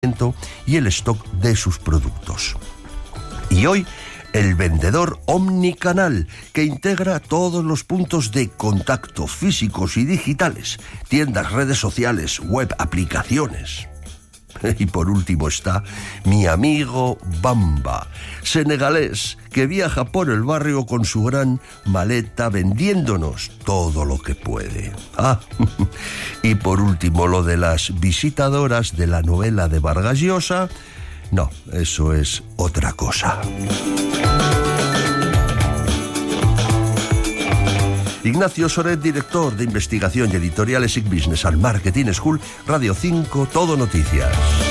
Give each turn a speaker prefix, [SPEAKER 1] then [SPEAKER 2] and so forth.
[SPEAKER 1] y el stock de sus productos. Y hoy, el vendedor omnicanal, que integra todos los puntos de contacto físicos y digitales, tiendas, redes sociales, web, aplicaciones. Y por último está mi amigo Bamba, senegalés, que viaja por el barrio con su gran maleta vendiéndonos todo lo que puede. Y por último lo de las visitadoras de la novela de Vargas Llosa. No, eso es otra cosa. Ignacio Soret, director de investigación y editorial ESIC Business and Marketing School, Radio 5, Todo Noticias.